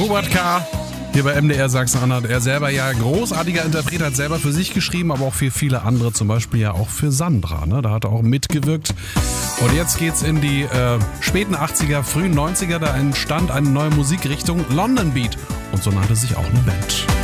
Hubert K. hier bei MDR Sachsen-Anhalt. Er selber ja großartiger Interpret, hat selber für sich geschrieben, aber auch für viele andere, zum Beispiel ja auch für Sandra. Ne? Da hat er auch mitgewirkt. Und jetzt geht's in die späten 80er, frühen 90er. Da entstand eine neue Musikrichtung, London Beat. Und so nannte sich auch eine Band.